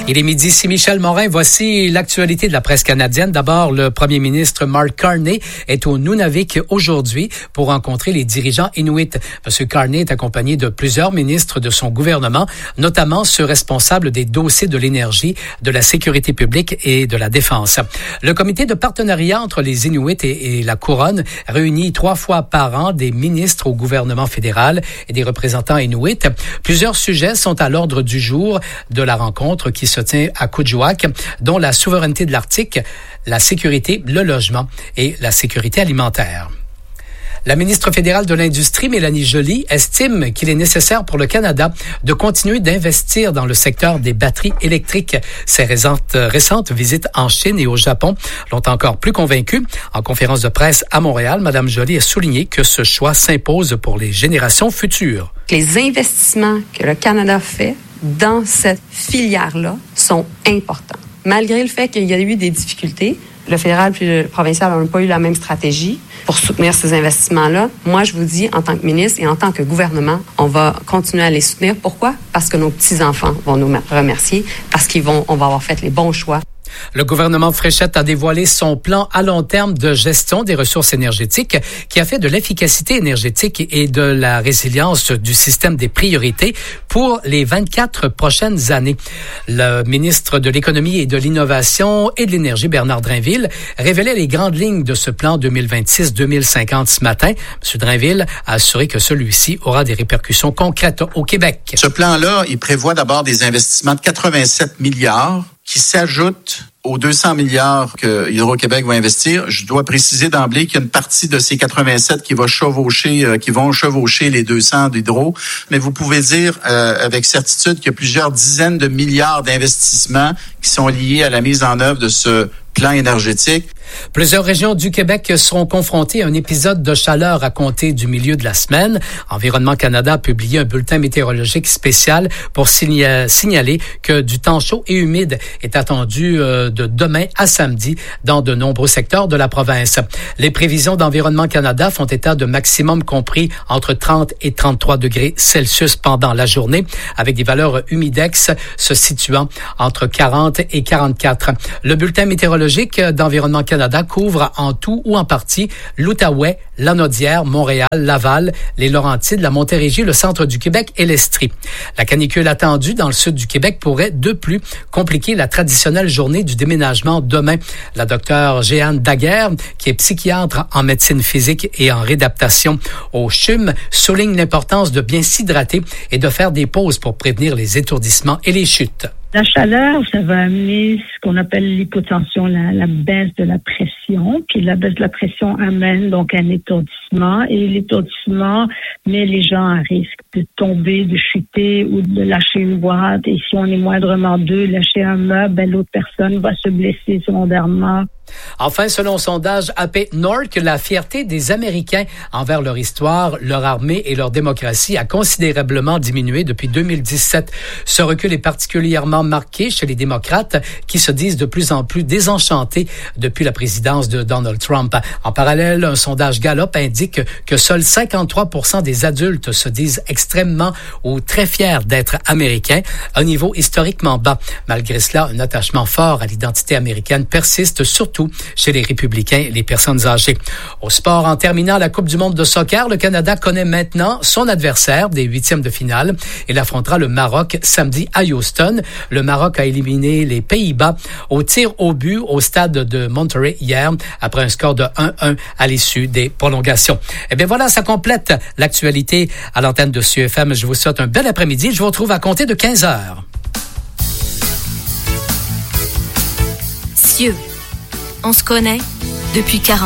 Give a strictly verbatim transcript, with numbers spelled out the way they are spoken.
Il est midi, ici Michel Morin. Voici l'actualité de la presse canadienne. D'abord, le premier ministre Mark Carney est au Nunavik aujourd'hui pour rencontrer les dirigeants inuits. M. Carney est accompagné de plusieurs ministres de son gouvernement, notamment ceux responsables des dossiers de l'énergie, de la sécurité publique et de la défense. Le comité de partenariat entre les Inuits et, et la Couronne réunit trois fois par an des ministres au gouvernement fédéral et des représentants inuits. Plusieurs sujets sont à l'ordre du jour de la rencontre qui se tient à Kuujjuaq, dont la souveraineté de l'Arctique, la sécurité, le logement et la sécurité alimentaire. La ministre fédérale de l'Industrie, Mélanie Joly, estime qu'il est nécessaire pour le Canada de continuer d'investir dans le secteur des batteries électriques. Ses récentes, récentes visites en Chine et au Japon l'ont encore plus convaincue. En conférence de presse à Montréal, Mme Joly a souligné que ce choix s'impose pour les générations futures. Les investissements que le Canada fait dans cette filière-là sont importants. Malgré le fait qu'il y a eu des difficultés, le fédéral et le provincial n'ont pas eu la même stratégie pour soutenir ces investissements-là. Moi, je vous dis, en tant que ministre et en tant que gouvernement, on va continuer à les soutenir. Pourquoi? Parce que nos petits-enfants vont nous remercier, parce qu'ils vont, on va avoir fait les bons choix. Le gouvernement Fréchette a dévoilé son plan à long terme de gestion des ressources énergétiques qui a fait de l'efficacité énergétique et de la résilience du système des priorités pour les vingt-quatre prochaines années. Le ministre de l'Économie et de l'Innovation et de l'Énergie, Bernard Drainville, révélait les grandes lignes de ce plan deux mille vingt-six deux mille cinquante ce matin. M. Drainville a assuré que celui-ci aura des répercussions concrètes au Québec. Ce plan-là, il prévoit d'abord des investissements de quatre-vingt-sept milliards qui s'ajoutent aux deux cents milliards que Hydro-Québec va investir. Je dois préciser d'emblée qu'il y a une partie de ces quatre-vingt-sept qui va chevaucher, euh, qui vont chevaucher les deux cents d'Hydro. Mais vous pouvez dire euh, avec certitude qu'il y a plusieurs dizaines de milliards d'investissements qui sont liés à la mise en œuvre de ce plan énergétique. Plusieurs régions du Québec seront confrontées à un épisode de chaleur à compter du milieu de la semaine. Environnement Canada a publié un bulletin météorologique spécial pour signa- signaler que du temps chaud et humide est attendu euh, de demain à samedi dans de nombreux secteurs de la province. Les prévisions d'Environnement Canada font état de maximum compris entre trente et trente-trois degrés Celsius pendant la journée, avec des valeurs humidex se situant entre quarante et quarante-quatre. Le bulletin météorologique d'Environnement Canada couvre en tout ou en partie l'Outaouais, Lanaudière, Montréal, Laval, les Laurentides, la Montérégie, le centre du Québec et l'Estrie. La canicule attendue dans le sud du Québec pourrait de plus compliquer la traditionnelle journée du déménagement demain. La docteure Jeanne Daguerre, qui est psychiatre en médecine physique et en réadaptation au C H U M, souligne l'importance de bien s'hydrater et de faire des pauses pour prévenir les étourdissements et les chutes. La chaleur, ça va amener ce qu'on appelle l'hypotension, la, la baisse de la pression. Puis la baisse de la pression amène donc un étourdissement. Et l'étourdissement met les gens à risque de tomber, de chuter ou de lâcher une boîte. Et si on est moindrement deux, lâcher un meuble, ben l'autre personne va se blesser secondairement. Enfin, selon le sondage A P North, la fierté des Américains envers leur histoire, leur armée et leur démocratie a considérablement diminué depuis deux mille dix-sept. Ce recul est particulièrement marqué chez les démocrates qui se disent de plus en plus désenchantés depuis la présidence de Donald Trump. En parallèle, un sondage Gallup indique que seuls cinquante-trois pour cent des adultes se disent extrêmement ou très fiers d'être américains, un niveau historiquement bas. Malgré cela, un attachement fort à l'identité américaine persiste, surtout chez les républicains et les personnes âgées. Au sport, en terminant la Coupe du monde de soccer, le Canada connaît maintenant son adversaire des huitièmes de finale. Il affrontera le Maroc samedi à Houston. Le Maroc a éliminé les Pays-Bas au tir au but au stade de Monterrey hier après un score de un un à l'issue des prolongations. Eh bien voilà, ça complète l'actualité à l'antenne de C I U F M. Je vous souhaite un bel après-midi. Je vous retrouve à compter de quinze heures. C I U. On se connaît depuis quarante